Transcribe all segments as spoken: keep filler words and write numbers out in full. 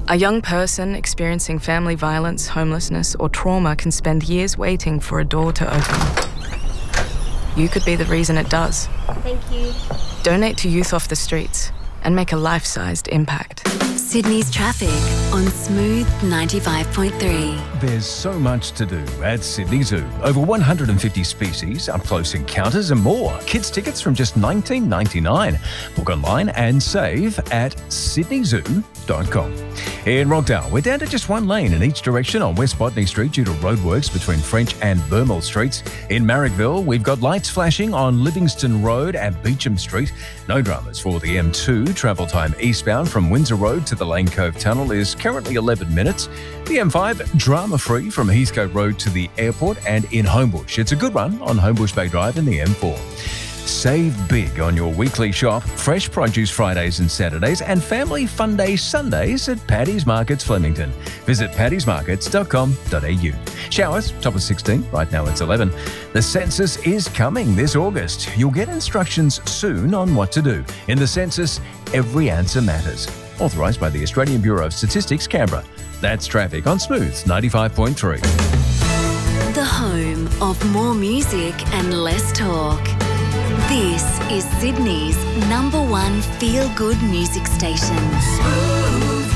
A young person experiencing family violence, homelessness, or trauma can spend years waiting for a door to open. You could be the reason it does. Thank you. Donate to Youth Off the Streets and make a life-sized impact. Sydney's traffic on Smooth ninety-five point three. There's so much to do at Sydney Zoo. Over one hundred fifty species, up-close encounters and more. Kids tickets from just nineteen ninety-nine. Book online and save at sydney zoo dot com. In Rockdale, we're down to just one lane in each direction on West Botany Street due to roadworks between French and Burmel Streets. In Marrickville, we've got lights flashing on Livingston Road and Beecham Street. No dramas for the M two. Travel time eastbound from Windsor Road to the Lane Cove Tunnel is currently eleven minutes. The M five, drama-free from Heathcote Road to the airport, and in Homebush. It's a good run on Homebush Bay Drive in the M four. Save big on your weekly shop, fresh produce Fridays and Saturdays, and family fun day Sundays at Paddy's Markets Flemington. Visit paddys markets dot com dot a u. Showers, top of sixteen, right now it's eleven. The census is coming this August. You'll get instructions soon on what to do. In the census, every answer matters. Authorised by the Australian Bureau of Statistics, Canberra. That's traffic on Smooth ninety-five point three. The home of more music and less talk. This is Sydney's number one feel-good music station. Smooth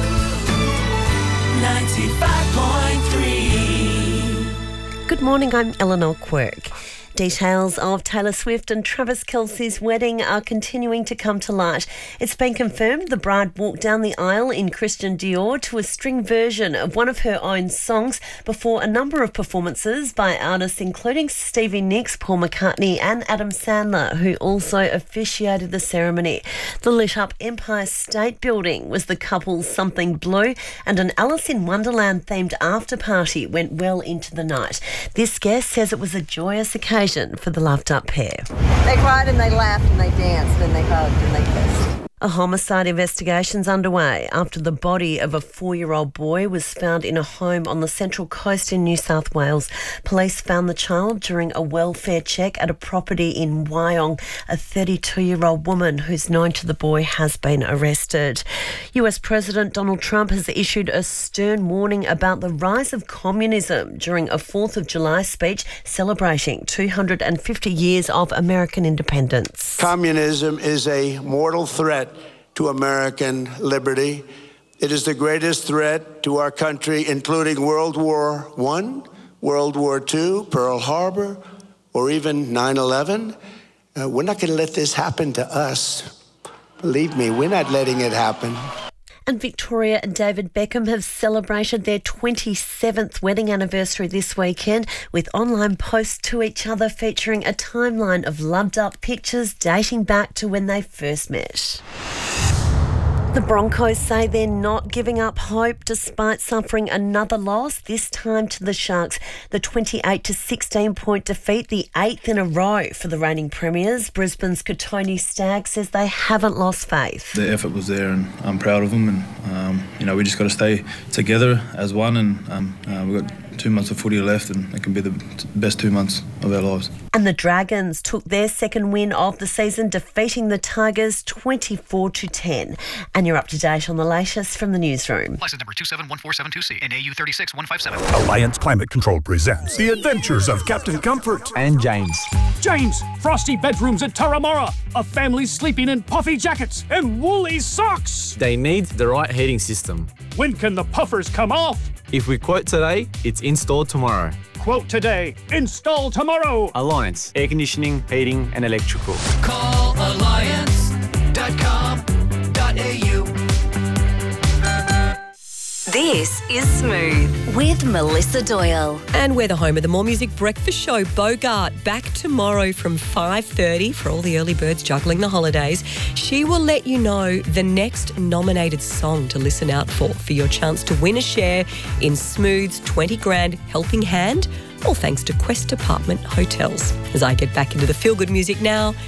ninety-five point three. Good morning, I'm Eleanor Quirk. Details of Taylor Swift and Travis Kelce's wedding are continuing to come to light. It's been confirmed the bride walked down the aisle in Christian Dior to a string version of one of her own songs before a number of performances by artists including Stevie Nicks, Paul McCartney and Adam Sandler, who also officiated the ceremony. The lit-up Empire State Building was the couple's Something Blue, and an Alice in Wonderland themed after-party went well into the night. This guest says it was a joyous occasion for the loved-up pair. They cried and they laughed and they danced and they hugged and they kissed. A homicide investigation's underway after the body of a four-year-old boy was found in a home on the Central Coast in New South Wales. Police found the child during a welfare check at a property in Wyong. A thirty-two-year-old woman who's known to the boy has been arrested. U S President Donald Trump has issued a stern warning about the rise of communism during a fourth of July speech celebrating two hundred fifty years of American independence. Communism is a mortal threat to American liberty. It is the greatest threat to our country, including World War One, World War Two, Pearl Harbor, or even nine eleven. Uh, we're not going to let this happen to us. Believe me, we're not letting it happen. And Victoria and David Beckham have celebrated their twenty-seventh wedding anniversary this weekend with online posts to each other featuring a timeline of loved-up pictures dating back to when they first met. The Broncos say they're not giving up hope despite suffering another loss, this time to the Sharks. The twenty-eight to sixteen point defeat, the eighth in a row for the reigning premiers. Brisbane's Katoni Stagg says they haven't lost faith. The effort was there and I'm proud of them, and um, you know, we just got to stay together as one, and um, uh, we've got two months of footy left and it can be the best two months of our lives. And the Dragons took their second win of the season, defeating the Tigers twenty-four to ten. And you're up to date on the latest from the newsroom. License number two seven one four seven two C and A U three six one five seven. Alliance Climate Control presents The Adventures of Captain Comfort and James. James, frosty bedrooms at Turramurra. A family sleeping in puffy jackets and woolly socks. They need the right heating system. When can the puffers come off? If we quote today, it's installed tomorrow. Quote today, install tomorrow. Alliance, air conditioning, heating and electrical. Call alliance dot com dot a u. This is Smooth with Melissa Doyle. And we're the home of the More Music Breakfast Show. Bogart back tomorrow from five thirty for all the early birds juggling the holidays. She will let you know the next nominated song to listen out for for your chance to win a share in Smooth's twenty grand helping hand, all thanks to Quest Apartment Hotels. As I get back into the feel-good music now,